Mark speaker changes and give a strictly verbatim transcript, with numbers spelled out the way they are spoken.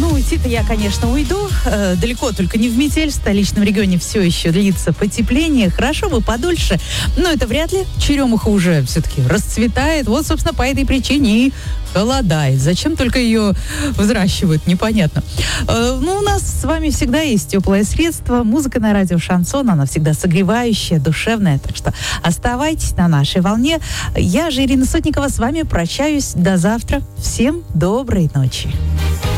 Speaker 1: Ну, уйти-то я, конечно, уйду. Э, далеко, только не в метель. В столичном регионе все еще длится потепление. Хорошо бы подольше, но это вряд ли. Черемуха уже все-таки расцветает. Вот, собственно, по этой причине и холодает. Зачем только ее взращивают, непонятно. Э, ну, у нас с вами всегда есть теплое средство. Музыка на радио «Шансон», она всегда согревающая, душевная. Так что оставайтесь на нашей волне. Я же, Ирина Сотникова, с вами прощаюсь. До завтра. Всем доброй ночи.